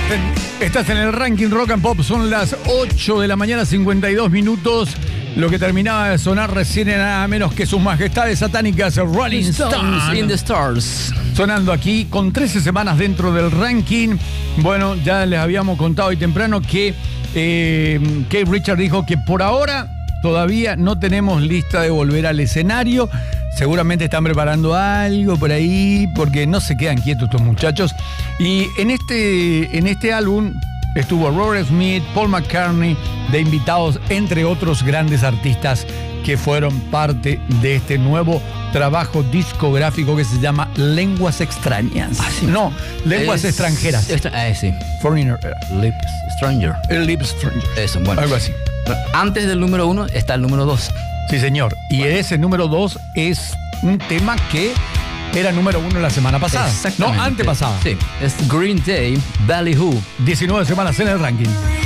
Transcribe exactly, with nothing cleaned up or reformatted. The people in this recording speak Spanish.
Estás en el ranking Rock and Pop, son las ocho de la mañana, cincuenta y dos minutos. Lo que terminaba de sonar recién era nada menos que sus majestades satánicas, Rolling Stones in the Stars. Sonando aquí con trece semanas dentro del ranking. Bueno, ya les habíamos contado hoy temprano que eh, Keith Richards dijo que por ahora todavía no tenemos lista de volver al escenario. Seguramente están preparando algo por ahí, porque no se quedan quietos estos muchachos. Y en este, en este álbum estuvo Robert Smith, Paul McCartney, de invitados, entre otros grandes artistas que fueron parte de este nuevo trabajo discográfico que se llama Lenguas Extrañas. Ah, sí. No, Lenguas Es, Extranjeras. Extra, ah, sí. Foreigner. Lips Stranger. El Lip Stranger. Eso, bueno. Algo así. Antes del número uno está el número dos. Sí, señor. Y bueno, ese número dos es un tema que era número uno la semana pasada. Exactamente. No, antepasada. Sí. Es Green Day, Ballyhoo. diecinueve semanas en el ranking.